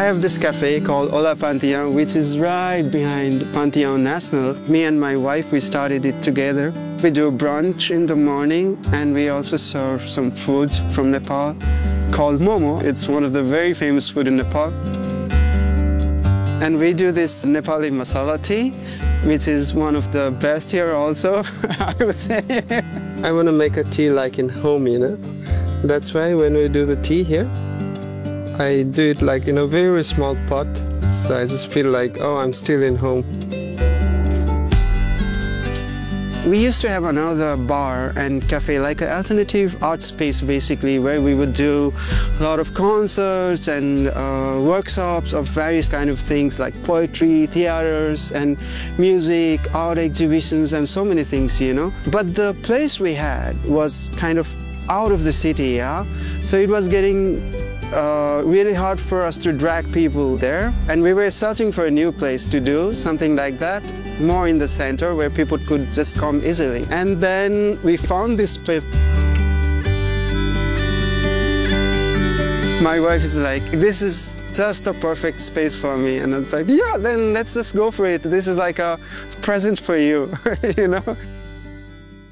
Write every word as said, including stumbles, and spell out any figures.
have this cafe called Ola Pantheon, which is right behind Pantheon National. Me and my wife, we started it together. We do brunch in the morning, and we also serve some food from Nepal called momo. It's one of the very famous food in Nepal. And we do this Nepali masala tea, which is one of the best here also, I would say. I want to make a tea like in home, you know. That's why when we do the tea here, I do it like in a very small pot. So I just feel like, oh, I'm still in home. We used to have another bar and cafe, like an alternative art space basically, where we would do a lot of concerts and uh, workshops of various kind of things like poetry, theaters and music, art exhibitions and so many things, you know. But the place we had was kind of out of the city, yeah? So it was getting Uh, really hard for us to drag people there, and we were searching for a new place to do something like that, more in the center where people could just come easily. And then we found this place. My wife is like, this is just a perfect space for me, and I was like, yeah, then let's just go for it. This is like a present for you, you know.